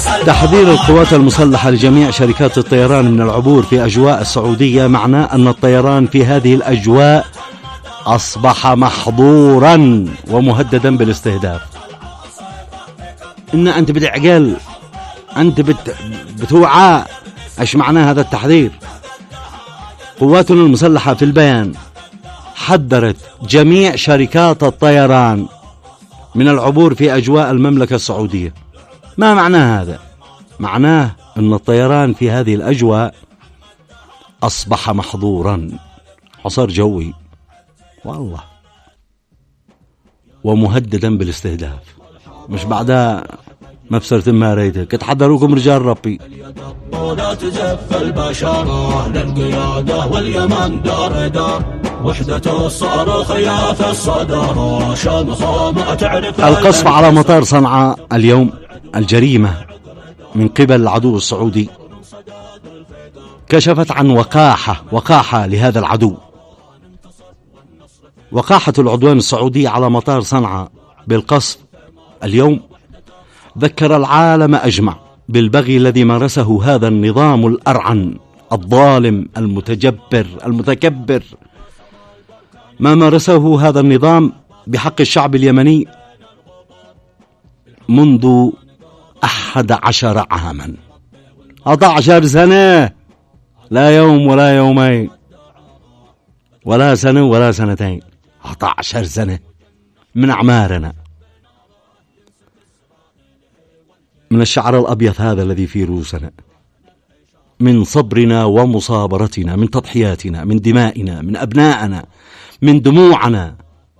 تحذير القوات المسلحة لجميع شركات الطيران من العبور في أجواء السعودية معناه أن الطيران في هذه الأجواء أصبح محظورا ومهددا بالاستهداف. إن أنت بتعقل، أنت بتوعى. إيش معناه هذا التحذير؟ قواتنا المسلحة في البيان حذرت جميع شركات الطيران من العبور في أجواء المملكة السعودية. ما معناه هذا؟ معناه أن الطيران في هذه الأجواء أصبح محظورا، حصار جوي والله، ومهددا بالاستهداف. مش بعدها مبسرة ما ريتك تحضروكم رجال ربي. ولا تزف البشرة للقيادة واليمن دار دار، وحدة الصاروخ يا في الصدر، شمخة ما تعرف. القصف على مطار صنعاء اليوم الجريمة من قبل العدو السعودي كشفت عن وقاحة لهذا العدو. وقاحة العدوان السعودي على مطار صنعاء بالقصف اليوم ذكر العالم أجمع بالبغي الذي مارسه هذا النظام الأرعن الظالم المتكبر. ما مارسه هذا النظام بحق الشعب اليمني منذ 11 عاما، 11 سنة، لا يوم ولا يومين ولا سنة ولا سنتين، 11 سنة من أعمارنا، من الشعر الأبيض هذا الذي في رؤوسنا، من صبرنا ومصابرتنا، من تضحياتنا، من دمائنا، من أبنائنا، من دموعنا،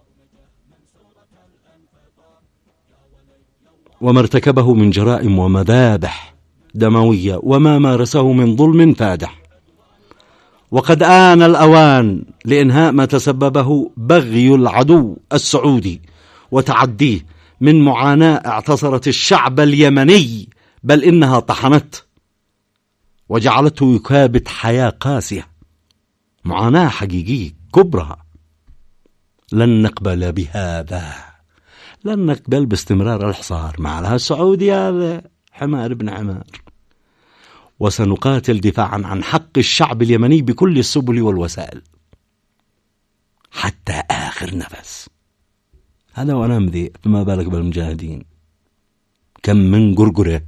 وما ارتكبه من جرائم ومذابح دموية وما مارسه من ظلم فادح. وقد آن الأوان لإنهاء ما تسببه بغي العدو السعودي وتعديه من معاناة اعتصرت الشعب اليمني، بل إنها طحنت وجعلته يكابد حياة قاسية، معاناة حقيقية كبرى. لن نقبل بهذا، لن نقبل باستمرار الحصار. مع لها السعودي هذا حمار ابن عمار، وسنقاتل دفاعا عن حق الشعب اليمني بكل السبل والوسائل حتى آخر نفس. هذا وأنا مذيع، فما بالك بالمجاهدين، كم من قرقرة.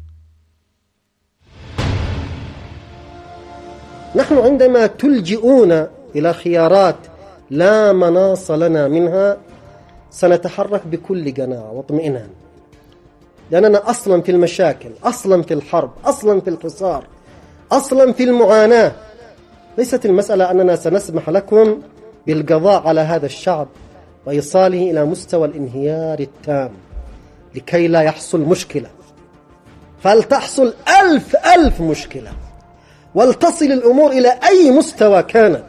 نحن عندما تلجئون إلى خيارات لا مناص لنا منها سنتحرك بكل قناعة واطمئنان، لأننا أصلا في المشاكل، أصلا في الحرب، أصلا في الحصار، أصلا في المعاناة. ليست المسألة أننا سنسمح لكم بالقضاء على هذا الشعب وإيصاله إلى مستوى الانهيار التام لكي لا يحصل مشكلة، فلتحصل ألف مشكلة، ولتصل الأمور إلى أي مستوى كانت،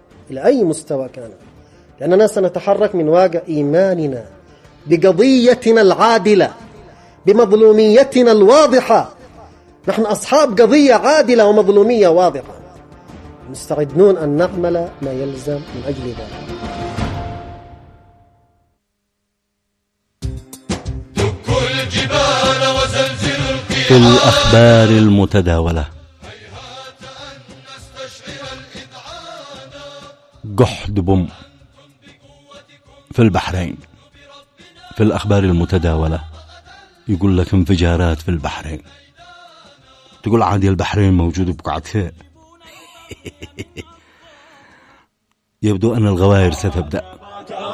لأننا سنتحرك من واقع إيماننا بقضيتنا العادلة، بمظلوميتنا الواضحة. نحن أصحاب قضية عادلة ومظلومية واضحة، مستعدون أن نعمل ما يلزم من أجل ذلك. في الأخبار المتداولة، جحد بوم في البحرين. في الأخبار المتداولة يقول لك انفجارات في البحرين، تقول عادي البحرين موجود بقعة خير. يبدو أن الغوائر ستبدأ.